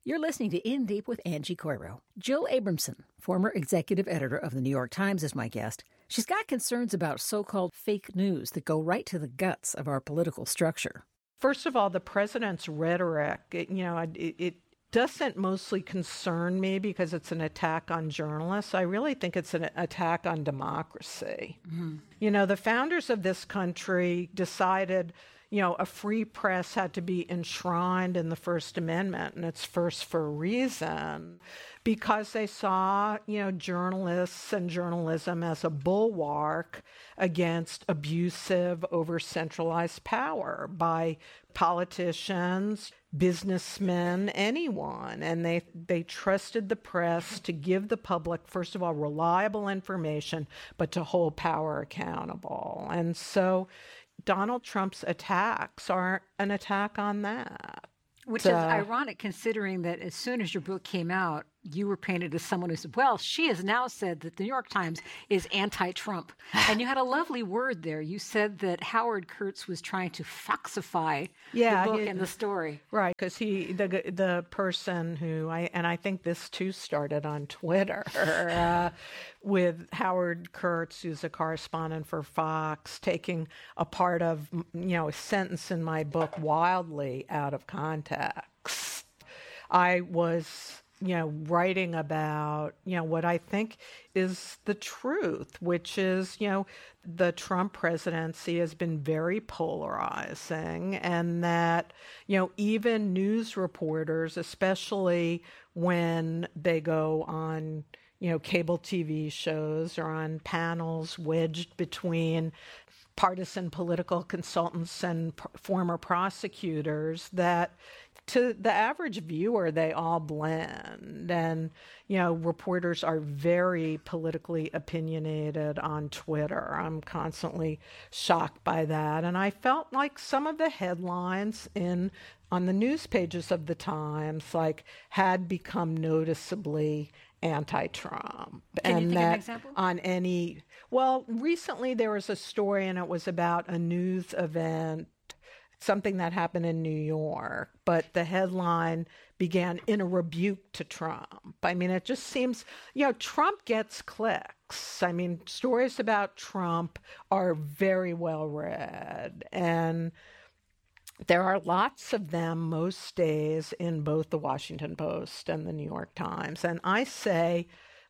You're listening to In Deep with Angie Coiro. Jill Abramson, former executive editor of the New York Times, is my guest. She's got concerns about so-called fake news that go right to the guts of our political structure. First of all, the president's rhetoric, it doesn't mostly concern me because it's an attack on journalists. I really think it's an attack on democracy. Mm-hmm. The founders of this country decided a free press had to be enshrined in the First Amendment, and it's first for a reason, because they saw, journalists and journalism as a bulwark against abusive, over-centralized power by politicians, businessmen, anyone. And they trusted the press to give the public, first of all, reliable information, but to hold power accountable. And so Donald Trump's attacks are an attack on that. Which is ironic, considering that as soon as your book came out, you were painted as someone who said, well, she has now said that the New York Times is anti-Trump. And you had a lovely word there. You said that Howard Kurtz was trying to foxify the book and the story. Right, because the person who, I think this too started on Twitter, with Howard Kurtz, who's a correspondent for Fox, taking a part of, a sentence in my book wildly out of context. I was writing about, what I think is the truth, which is, the Trump presidency has been very polarizing, and that, even news reporters, especially when they go on, cable TV shows or on panels wedged between partisan political consultants and former prosecutors, that to the average viewer, they all blend. And, reporters are very politically opinionated on Twitter. I'm constantly shocked by that. And I felt like some of the headlines on the news pages of the Times, had become noticeably anti-Trump. Can you think of an example? Well, recently there was a story, and it was about a news event, something that happened in New York, but the headline began in a rebuke to Trump. I mean, it just seems, Trump gets clicks. I mean, stories about Trump are very well read, and there are lots of them most days in both the Washington Post and the New York Times. And I say,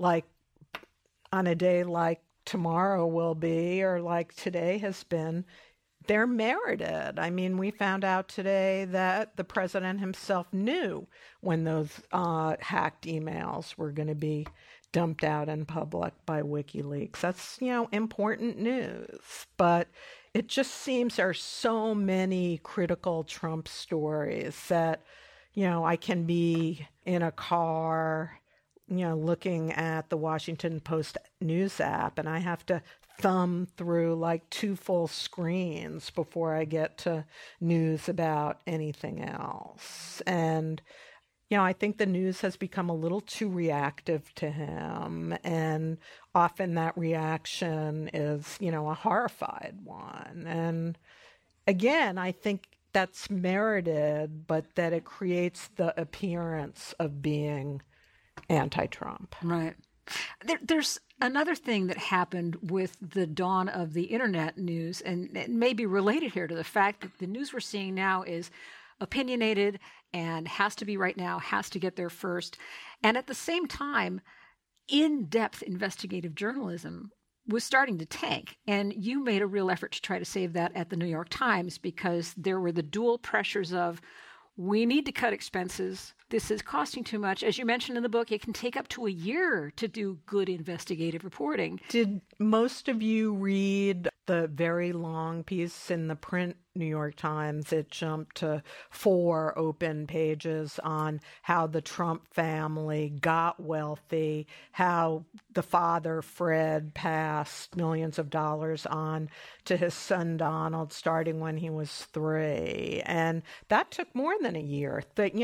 on a day like tomorrow will be, or like today has been, they're merited. I mean, we found out today that the president himself knew when those hacked emails were going to be dumped out in public by WikiLeaks. That's, important news. But it just seems there are so many critical Trump stories that, I can be in a car, looking at the Washington Post news app, and I have to thumb through 2 full screens before I get to news about anything else. And, I think the news has become a little too reactive to him, and often that reaction is, a horrified one. And again, I think that's merited, but that it creates the appearance of being anti-Trump. Right. There's another thing that happened with the dawn of the internet news, and it may be related here to the fact that the news we're seeing now is opinionated and has to be right now, has to get there first. And at the same time, in-depth investigative journalism was starting to tank. And you made a real effort to try to save that at the New York Times, because there were the dual pressures of, we need to cut expenses. This is costing too much. As you mentioned in the book, it can take up to a year to do good investigative reporting. Did most of you read the very long piece in the print New York Times? It jumped to 4 open pages on how the Trump family got wealthy, how the father, Fred, passed millions of dollars on to his son, Donald, starting when he was 3. And that took more than a year.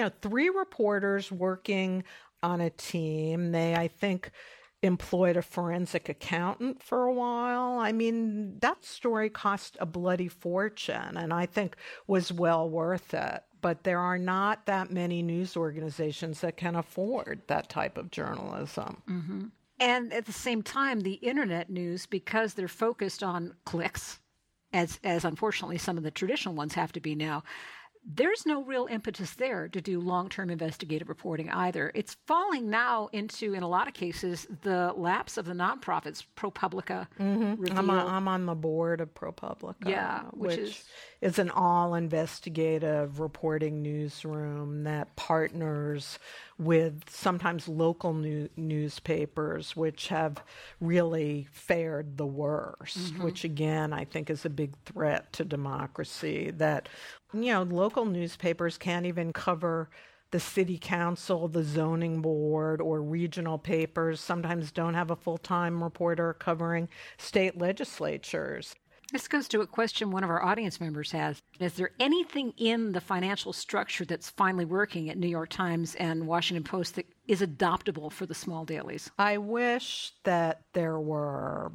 3 reporters working on a team. They, I think, employed a forensic accountant for a while. I mean, that story cost a bloody fortune, and I think was well worth it. but there are not that many news organizations that can afford that type of journalism. Mm-hmm. And at the same time, the internet news, because they're focused on clicks, as unfortunately some of the traditional ones have to be now, there's no real impetus there to do long-term investigative reporting either. It's falling now into, in a lot of cases, the laps of the nonprofits. ProPublica. Mm-hmm. I'm on the board of ProPublica, which is an all-investigative reporting newsroom that partners with sometimes local newspapers, which have really fared the worst, which again I think is a big threat to democracy. That local newspapers can't even cover the city council, the zoning board, or regional papers sometimes don't have a full-time reporter covering state legislatures. This goes to a question one of our audience members has. Is there anything in the financial structure that's finally working at New York Times and Washington Post that is adoptable for the small dailies? I wish that there were,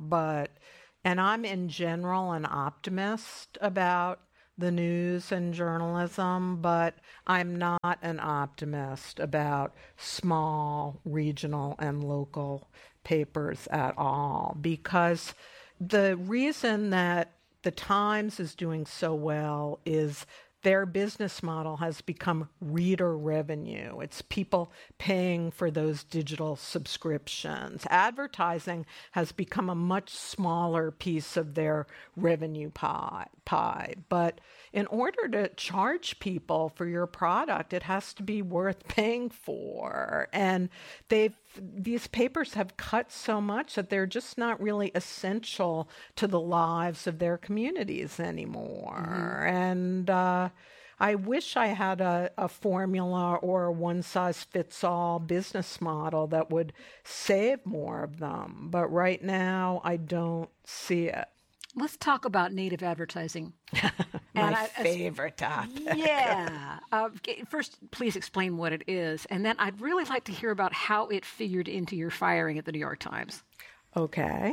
and I'm in general an optimist about the news and journalism, but I'm not an optimist about small regional and local papers at all, because the reason that the Times is doing so well is their business model has become reader revenue. It's people paying for those digital subscriptions. Advertising has become a much smaller piece of their revenue pie. But in order to charge people for your product, it has to be worth paying for. And these papers have cut so much that they're just not really essential to the lives of their communities anymore. And I wish I had a formula or a one-size-fits-all business model that would save more of them. But right now, I don't see it. Let's talk about native advertising. My favorite topic. Yeah. First, please explain what it is. And then I'd really like to hear about how it figured into your firing at the New York Times. Okay.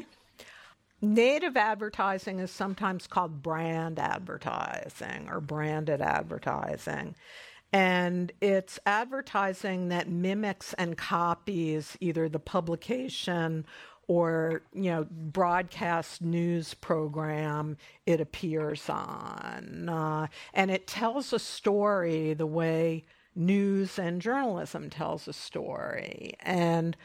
Native advertising is sometimes called brand advertising or branded advertising. And it's advertising that mimics and copies either the publication or, broadcast news program it appears on. And it tells a story the way news and journalism tells a story. And,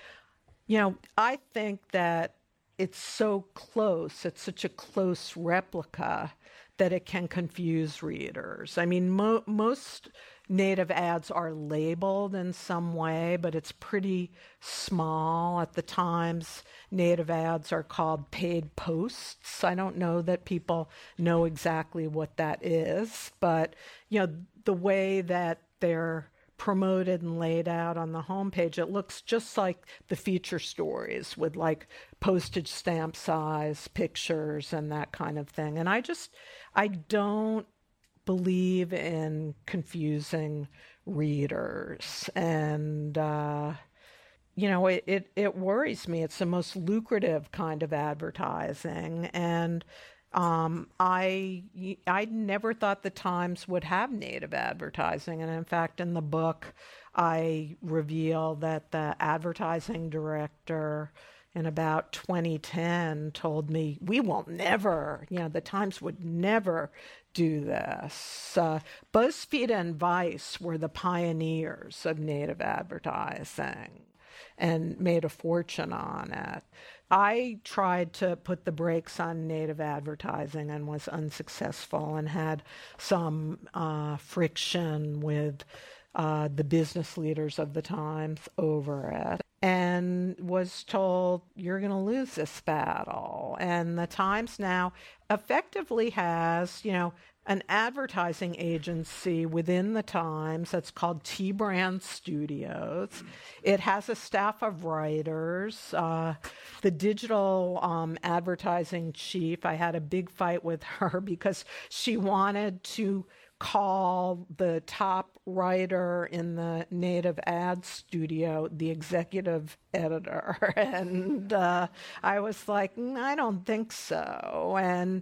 I think that it's so close, it's such a close replica that it can confuse readers. I mean, most native ads are labeled in some way, but it's pretty small. At the Times, native ads are called paid posts. I don't know that people know exactly what that is, but the way that they're promoted and laid out on the homepage, it looks just like the feature stories with like postage stamp size pictures and that kind of thing. And I don't believe in confusing readers. And, it worries me. It's the most lucrative kind of advertising. And I never thought the Times would have native advertising. And in fact, in the book, I reveal that the advertising director in about 2010 told me, we will never, the Times would never do this. BuzzFeed and Vice were the pioneers of native advertising and made a fortune on it. I tried to put the brakes on native advertising and was unsuccessful and had some friction with the business leaders of the Times over it, and was told, you're going to lose this battle. And the Times now effectively has, an advertising agency within the Times that's called T Brand Studios. It has a staff of writers. The digital advertising chief, I had a big fight with her because she wanted to call the top writer in the native ad studio the executive editor. And I was like, I don't think so. And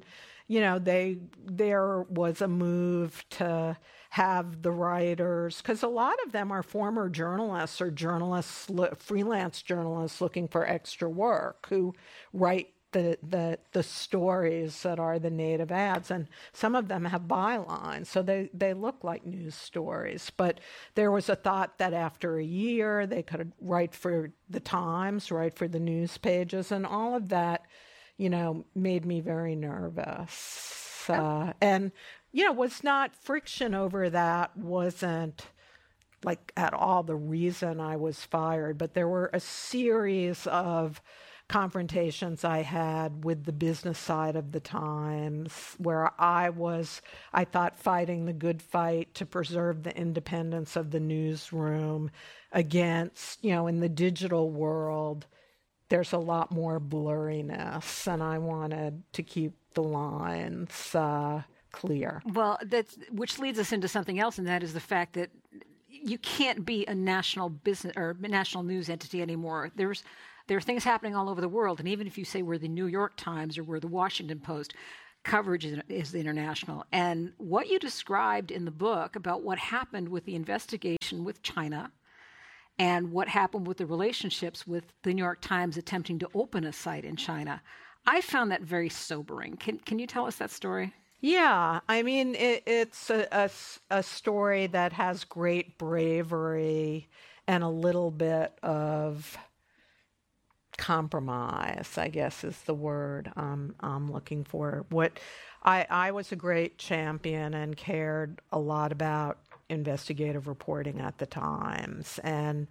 there was a move to have the writers, because a lot of them are former journalists or freelance journalists looking for extra work, who write the stories that are the native ads, and some of them have bylines, so they look like news stories. But there was a thought that after a year they could write for the Times, write for the news pages, and all of that, made me very nervous. And was not friction over that, wasn't like at all the reason I was fired, but there were a series of confrontations I had with the business side of the Times, where I thought, fighting the good fight to preserve the independence of the newsroom against, in the digital world, there's a lot more blurriness, and I wanted to keep the lines clear. Well, which leads us into something else, and that is the fact that you can't be a national business or national news entity anymore. There are things happening all over the world, and even if you say we're the New York Times or we're the Washington Post, coverage is international. And what you described in the book about what happened with the investigation with China and what happened with the relationships with the New York Times attempting to open a site in China, I found that very sobering. Can you tell us that story? Yeah, I mean, it's a story that has great bravery and a little bit of compromise, I guess is the word I'm looking for. I was a great champion and cared a lot about investigative reporting at the Times. And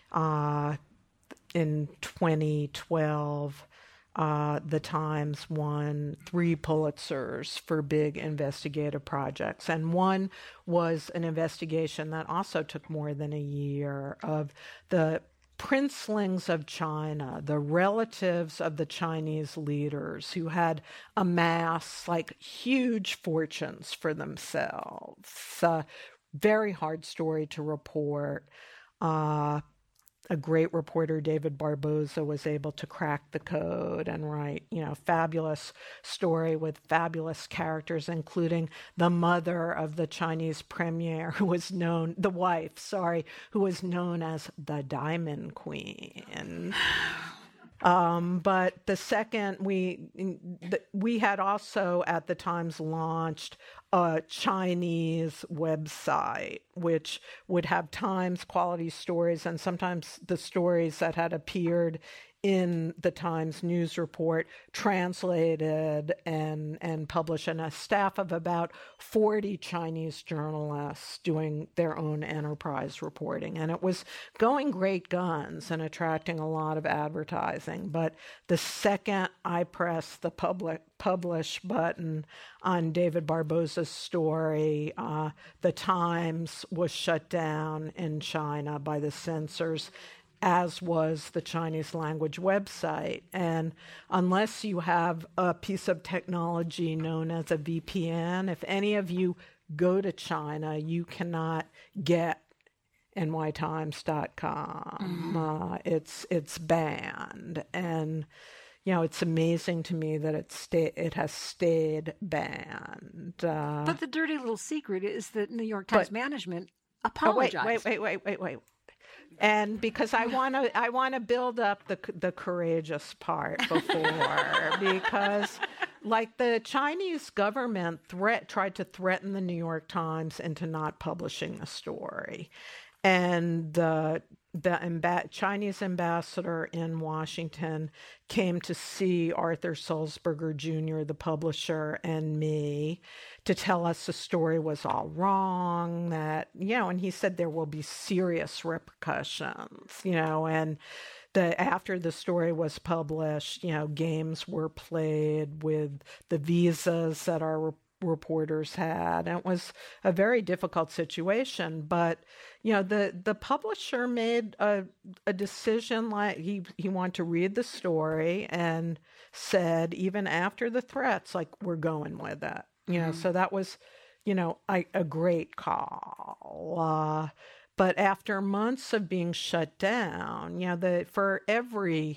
in 2012, the Times won 3 Pulitzers for big investigative projects. And one was an investigation that also took more than a year of the princelings of China, the relatives of the Chinese leaders who had amassed like huge fortunes for themselves. Very hard story to report. A great reporter, David Barboza, was able to crack the code and write, fabulous story with fabulous characters, including the mother of the Chinese premier, who was known as the Diamond Queen. But the second, we had also at the Times launched a Chinese website, which would have Times quality stories, and sometimes the stories that had appeared in the Times news report translated and published, and a staff of about 40 Chinese journalists doing their own enterprise reporting. And it was going great guns and attracting a lot of advertising. But the second I pressed the publish button on David Barboza's story, the Times was shut down in China by the censors, as was the Chinese language website. And unless you have a piece of technology known as a VPN, if any of you go to China, you cannot get nytimes.com. It's banned. And it's amazing to me that it has stayed banned. But the dirty little secret is that New York Times management apologized. Wait. And because I want to build up the courageous part before, because like the Chinese government tried to threaten the New York Times into not publishing the story. And the Chinese ambassador in Washington came to see Arthur Sulzberger Jr., the publisher, and me to tell us the story was all wrong, that, and he said there will be serious repercussions, and after the story was published, games were played with the visas that our reporters had. And it was a very difficult situation, but the publisher made a decision, like he wanted to read the story and said, even after the threats, like, we're going with it. So that was a great call. But after months of being shut down, for every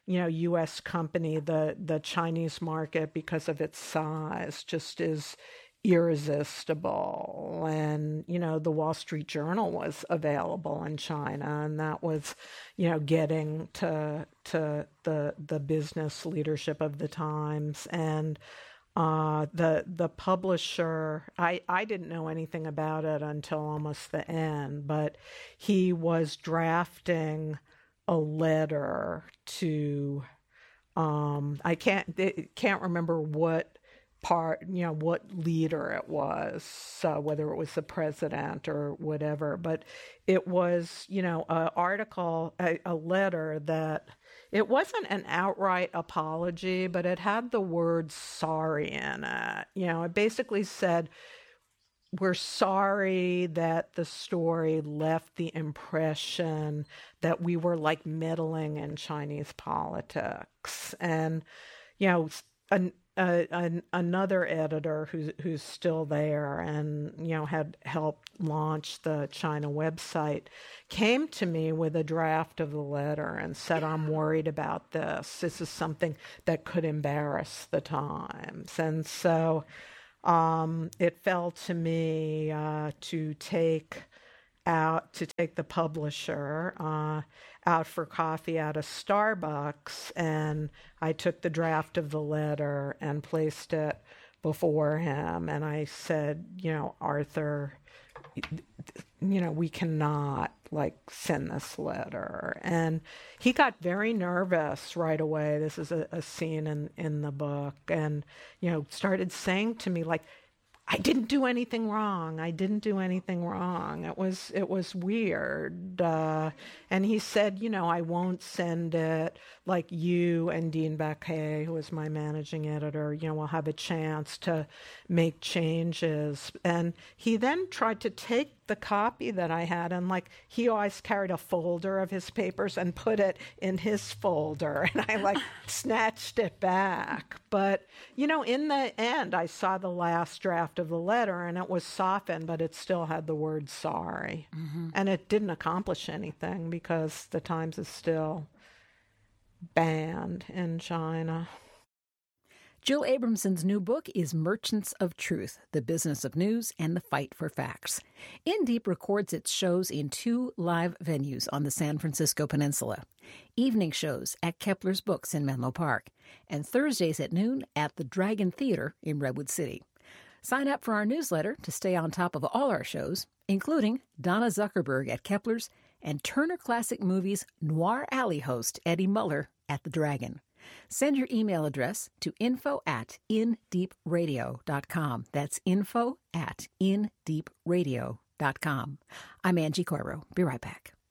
U.S. company, the Chinese market, because of its size, just is irresistible. And, the Wall Street Journal was available in China, and that was, getting to the business leadership of the Times. And the publisher, I didn't know anything about it until almost the end, but he was drafting a letter to I can't remember what what leader it was, whether it was the president or whatever, but it was, an article, a letter that it wasn't an outright apology, but it had the word sorry in it. It basically said, we're sorry that the story left the impression that we were like meddling in Chinese politics. And, another editor who's still there and, had helped launch the China website came to me with a draft of the letter and said, I'm worried about this. This is something that could embarrass the Times. And so it fell to me to take the publisher out for coffee at a Starbucks, and I took the draft of the letter and placed it before him, and I said, Arthur, we cannot send this letter. And he got very nervous right away. This is a scene in the book, and started saying to me, I didn't do anything wrong. I didn't do anything wrong. It was weird. And he said, I won't send it. You and Dean Baquet, who was my managing editor, will have a chance to make changes. And he then tried to take the copy that I had, and he always carried a folder of his papers and put it in his folder, and I snatched it back. But in the end, I saw the last draft of the letter, and it was softened, but it still had the word sorry. Mm-hmm. And it didn't accomplish anything because the Times is still banned in China. Jill Abramson's new book is Merchants of Truth, The Business of News and the Fight for Facts. In Deep records its shows in 2 live venues on the San Francisco Peninsula. Evening shows at Kepler's Books in Menlo Park, and Thursdays at noon at the Dragon Theater in Redwood City. Sign up for our newsletter to stay on top of all our shows, including Donna Zuckerberg at Kepler's and Turner Classic Movies Noir Alley host Eddie Muller at the Dragon. Send your email address to info@indeepradio.com. That's info@indeepradio.com. I'm Angie Coiro. Be right back.